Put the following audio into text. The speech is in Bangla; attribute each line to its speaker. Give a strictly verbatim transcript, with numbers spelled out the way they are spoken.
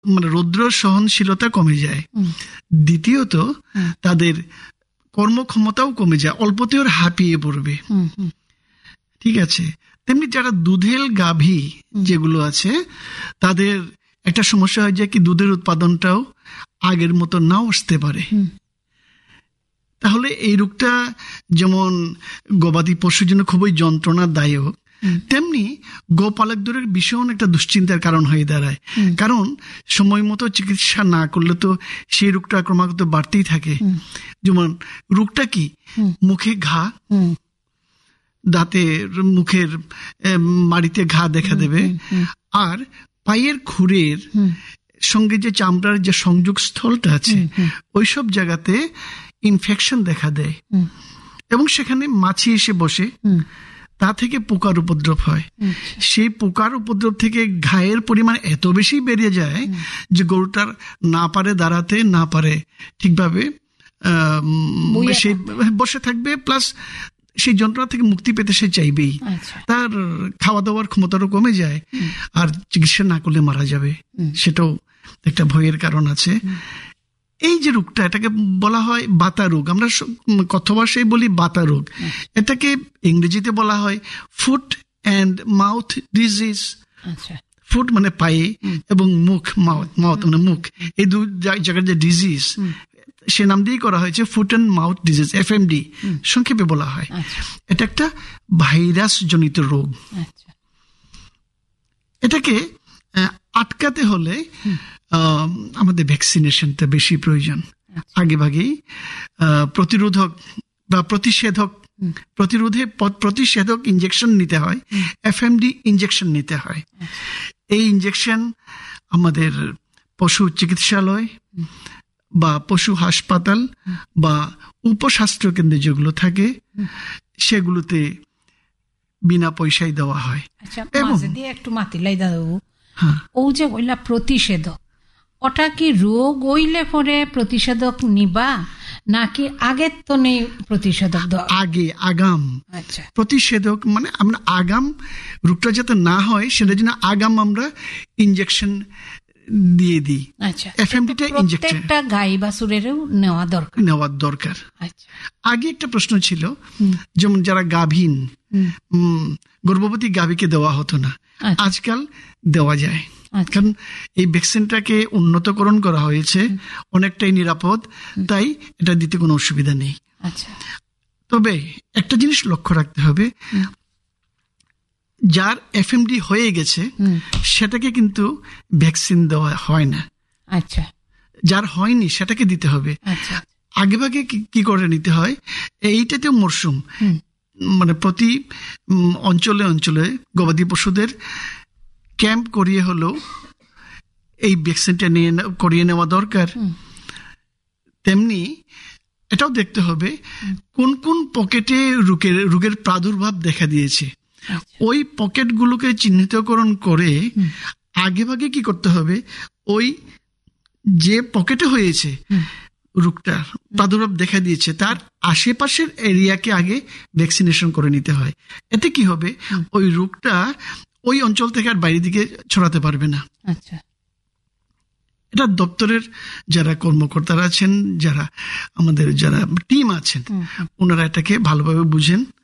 Speaker 1: মানে রৌদ্র সহনশীলতা কমে যায়। দ্বিতীয়ত তাদের কর্মক্ষমতাও কমে যায়, অল্পতেও হাঁপিয়ে পড়বে। ঠিক আছে। তেমনি যারা দুধের গাভী যেগুলো আছে তাদের একটা সমস্যা হয় যে কি দুধের উৎপাদনটাও আগের মতো নাও আসতে পারে। তাহলে এই রোগটা যেমন গবাদি পশুর জন্য খুবই যন্ত্রণাদায়ক, তেমনি গোপালকদের বিষয়েও একটা দুশ্চিন্তার কারণ হয়ে দাঁড়ায়। কারণ সময় মতো চিকিৎসা না করলে তো সেই রোগটা ক্রমাগত বাড়তেই থাকে। যেমন রোগটা কি, মুখে ঘা, দাঁতে মুখের মাড়িতে ঘা দেখা দেবে, আর পায়ের খুরের সঙ্গে যে চামড়ার যে সংযোগ স্থলটা আছে ওইসব জায়গাতে ইনফেকশন দেখা দেয় এবং সেখানে মাছি এসে বসে, তা থেকে পোকার উপদ্রব হয়। সেই পোকার উপদ্রব থেকে ঘায়ের পরিমাণ এত বেশি বেড়ে যায় যে গরুটার না পারে দাঁড়াতে, না পারে ঠিকভাবে সেই বসে থাকবে, প্লাস সেই যন্ত্রণা থেকে মুক্তি পেতে সে চাইবেই। তার খাওয়া দাওয়ার ক্ষমতারও কমে যায়, আর চিকিৎসা না করলে মারা যাবে, সেটাও একটা ভয়ের কারণ আছে। এই যে রোগটা, এটাকে বলা হয় বাতা রোগ। আমরা কথা ভাষায় বলি বাতা রোগ। এটাকে ইংরেজিতে বলা হয় foot and mouth disease. Foot মানে পায়ে এবং মুখ, মাউথ মাউথ মানে মুখ, এই দু জায়গার যে ডিজিজ সে নাম দিয়েই করা হয়েছে foot and mouth disease, F M D সংক্ষেপে বলা হয়। এটা একটা ভাইরাস জনিত রোগ। এটাকে আটকাতে হলে আমাদের ভ্যাকসিনেশনটা বেশি প্রয়োজন। আগে ভাগেই প্রতিরোধক বা প্রতিষেধক প্রতিরোধে প্রতিষেধক ইঞ্জেকশন নিতে হয়, এফ এম ডি ইঞ্জেকশন নিতে হয়। এই ইঞ্জেকশন আমাদের পশু চিকিৎসালয় বা পশু হাসপাতাল বা উপস্বাস্থ্য কেন্দ্রে যেগুলো থাকে সেগুলোতে বিনা পয়সায় দেওয়া হয়।
Speaker 2: এবং একটু মাতিলাই দাদু, ও যে ওইলা প্রতিষেধক, ওটা কি রোগ হইলে পরে প্রতিষেধক নিবা নাকি আগের তো নেই প্রতিষেধক?
Speaker 1: আগে আগাম প্রতিষেধক, মানে আমরা আগাম রোগটা যাতে না হয় সেটার জন্য আগাম আমরা ইঞ্জেকশন দিয়ে দিই। এফএমডিটা ইনজেকশন
Speaker 2: প্রত্যেকটা গাই বাছুরেরও নেওয়া দরকার
Speaker 1: নেওয়ার দরকার। আগে একটা প্রশ্ন ছিল, যেমন যারা গাভীন, গর্ভবতী গাভীকে দেওয়া হতো না, আজকাল দেওয়া যায়। কারণ এই ভ্যাকসিনটাকে উন্নতকরণ করা হয়েছে, অনেকটাই নিরাপদ, তাই এটা দিতে কোনো অসুবিধা নেই। তবে একটা জিনিস লক্ষ্য রাখতে হবে, যার এফএমডি হয়ে গেছে সেটাকে কিন্তু ভ্যাকসিন দেওয়া হয় না।
Speaker 2: আচ্ছা,
Speaker 1: যার হয়নি সেটাকে দিতে হবে। আগে ভাগে কি করে নিতে হয়, এইটাতে মরশুম মানে প্রতি অঞ্চলে অঞ্চলে গবাদি পশুদের ক্যাম্প করিয়ে হলেও এই ভ্যাকসিনটা নিয়ে করিয়ে নেওয়া দরকার। তেমনি এটাও দেখতে হবে কোন কোন পকেটে রোগের রোগের প্রাদুর্ভাব দেখা দিয়েছে, ওই পকেটগুলোকে চিহ্নিতকরণ করে আগে ভাগে কি করতে হবে, ওই যে পকেটে হয়েছে রোগটা প্রাদুর্ভাব দেখা দিয়েছে তার আশেপাশের এরিয়াকে আগে ভ্যাকসিনেশন করে নিতে হয়। এতে কি হবে, ওই রোগটা ওই অঞ্চল থেকে আর বাইরের দিকে ছড়াতে পারবে না।
Speaker 2: আচ্ছা,
Speaker 1: এটা দপ্তরের যারা কর্মকর্তারা আছেন, যারা আমাদের যারা টিম আছেন, ওনারা এটাকে ভালোভাবে বুঝেন